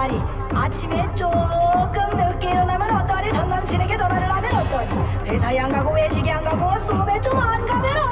아니 아침에 조금 늦게 일어나면 어떠하니? 전 남친에게 전화를 하면 어떠니? 회사에 안 가고 외식에 안 가고 수업에 좀 안 가면